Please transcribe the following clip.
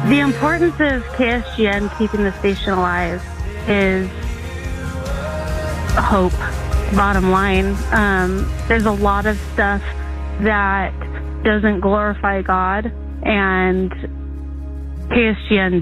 The importance of KSGN keeping the station alive is hope, bottom line. There's a lot of stuff that doesn't glorify God, and KSGN